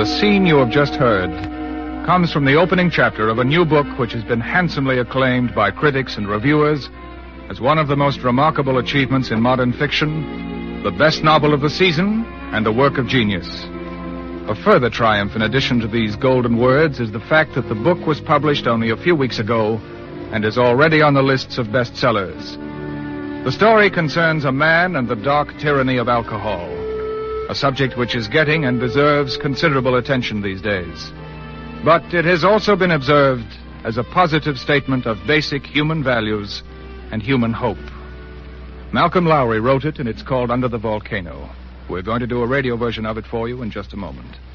scene you have just heard comes from the opening chapter of a new book which has been handsomely acclaimed by critics and reviewers as one of the most remarkable achievements in modern fiction, the best novel of the season, and a work of genius. A further triumph in addition to these golden words is the fact that the book was published only a few weeks ago and is already on the lists of bestsellers. The story concerns a man and the dark tyranny of alcohol, a subject which is getting and deserves considerable attention these days. But it has also been observed as a positive statement of basic human values and human hope. Malcolm Lowry wrote it, and it's called Under the Volcano. We're going to do a radio version of it for you in just a moment.